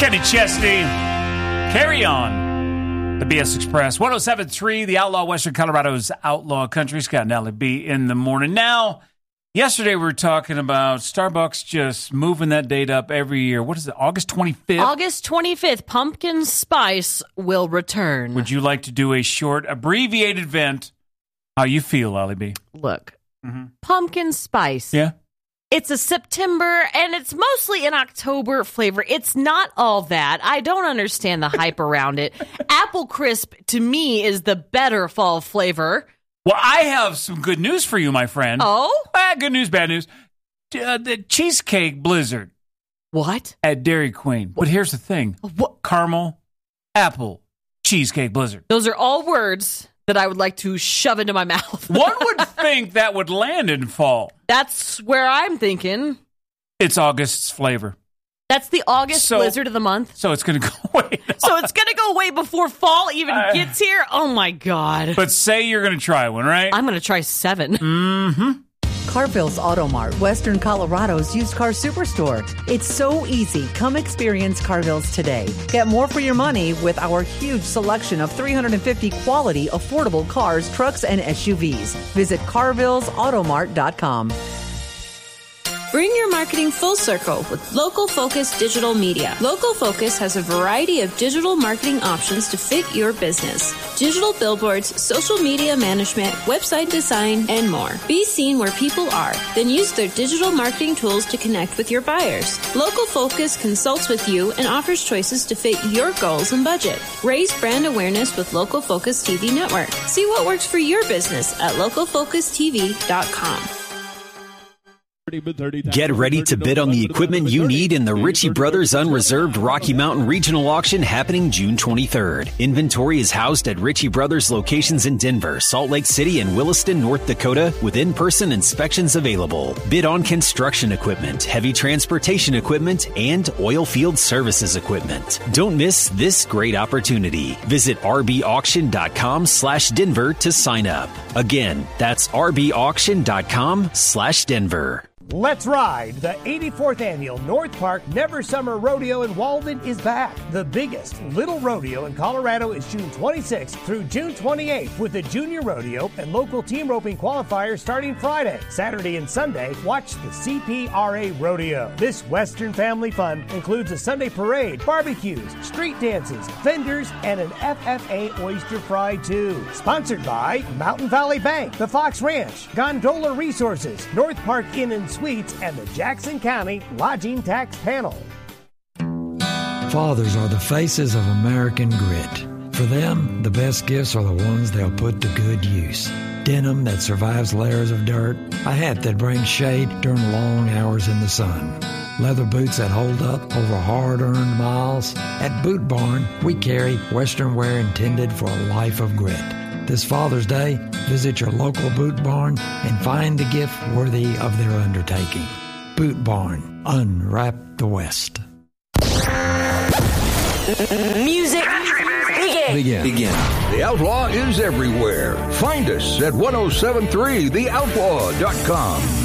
Kenny Chesney, Carry On. The BS Express, 107.3, the Outlaw Western Colorado's Outlaw Country. Scott and Allie B in the morning. Now, yesterday we were talking about Starbucks just moving that date up every year. What is it, August 25th? August 25th, pumpkin spice will return. Would you like to do a short, abbreviated event? How you feel, Allie B? Look, pumpkin spice. Yeah? It's a September, and it's mostly an October flavor. It's not all that. I don't understand the hype around it. Apple Crisp, to me, is the better fall flavor. Well, I have some good news for you, my friend. Oh? Good news, bad news. The Cheesecake Blizzard. What? At Dairy Queen. But here's the thing. What? Caramel, apple, Cheesecake Blizzard. Those are all words that I would like to shove into my mouth. One would think that would land in fall. That's where I'm thinking. It's August's flavor. That's the August blizzard of the month. So it's going to go away. So it's going to go away before fall even gets here? Oh, my God. But say you're going to try one, right? I'm going to try 7. Mm-hmm. Carville's Auto Mart, Western Colorado's used car superstore. It's so easy. Come experience Carville's today. Get more for your money with our huge selection of 350 quality, affordable cars, trucks, and SUVs. Visit carvillesautomart.com. Bring your marketing full circle with Local Focus Digital Media. Local Focus has a variety of digital marketing options to fit your business. Digital billboards, social media management, website design, and more. Be seen where people are, then use their digital marketing tools to connect with your buyers. Local Focus consults with you and offers choices to fit your goals and budget. Raise brand awareness with Local Focus TV Network. See what works for your business at localfocustv.com. Get ready to bid on the equipment you need in the Ritchie Brothers Unreserved Rocky Mountain Regional Auction happening June 23rd. Inventory is housed at Ritchie Brothers locations in Denver, Salt Lake City, and Williston, North Dakota, with in-person inspections available. Bid on construction equipment, heavy transportation equipment, and oil field services equipment. Don't miss this great opportunity. Visit rbauction.com/Denver to sign up. Again, that's rbauction.com/Denver. Let's ride! The 84th annual North Park Never Summer Rodeo in Walden is back. The biggest little rodeo in Colorado is June 26th through June 28th with the Junior Rodeo and local team roping qualifiers starting Friday. Saturday and Sunday, watch the CPRA Rodeo. This Western family fun includes a Sunday parade, barbecues, street dances, vendors, and an FFA oyster fry too. Sponsored by Mountain Valley Bank, the Fox Ranch, Gondola Resources, North Park Inn and Suites, and the Jackson County Lodging Tax Panel. Fathers are the faces of American grit. For them, the best gifts are the ones they'll put to good use. Denim that survives layers of dirt, a hat that brings shade during long hours in the sun, leather boots that hold up over hard-earned miles. At Boot Barn, we carry Western wear intended for a life of grit. This Father's Day, visit your local Boot Barn and find a gift worthy of their undertaking. Boot Barn, unwrap the West. Music begin. The Outlaw is everywhere. Find us at 1073theoutlaw.com.